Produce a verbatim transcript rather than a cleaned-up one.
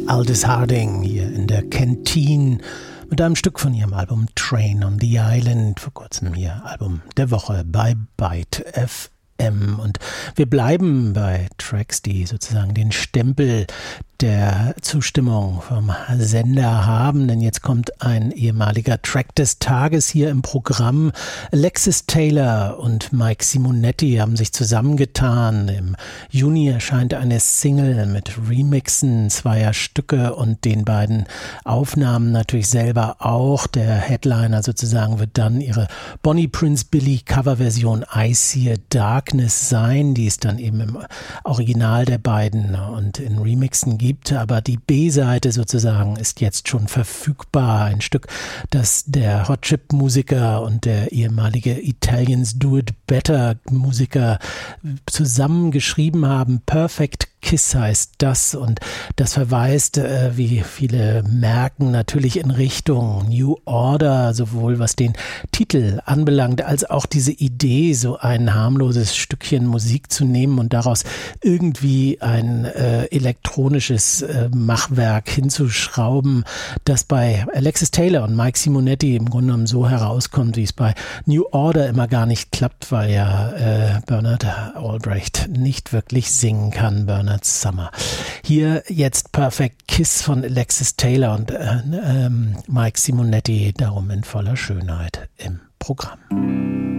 Aldous Harding hier in der Canteen mit einem Stück von ihrem Album Train on the Island, vor kurzem hier Album der Woche bei Byte F M. Und wir bleiben bei Tracks, die sozusagen den Stempel der Zustimmung vom Sender haben, denn jetzt kommt ein ehemaliger Track des Tages hier im Programm. Alexis Taylor und Mike Simonetti haben sich zusammengetan. Im Juni erscheint eine Single mit Remixen zweier Stücke und den beiden Aufnahmen natürlich selber auch. Der Headliner sozusagen wird dann ihre Bonnie Prince Billy Coverversion I See a Darkness sein, die es dann eben im Original der beiden und in Remixen gibt. Aber die B-Seite sozusagen ist jetzt schon verfügbar. Ein Stück, das der Hot Chip Musiker und der ehemalige Italians Do It Better Musiker zusammen geschrieben haben. Perfect Kiss heißt das, und das verweist, äh, wie viele merken, natürlich in Richtung New Order, sowohl was den Titel anbelangt, als auch diese Idee, so ein harmloses Stückchen Musik zu nehmen und daraus irgendwie ein äh, elektronisches äh, Machwerk hinzuschrauben, das bei Alexis Taylor und Mike Simonetti im Grunde genommen so herauskommt, wie es bei New Order immer gar nicht klappt, weil ja äh, Bernard Albrecht nicht wirklich singen kann, Bernard Summer. Hier jetzt Perfect Kiss von Alexis Taylor und äh, ähm, Mike Simonetti, darum in voller Schönheit im Programm.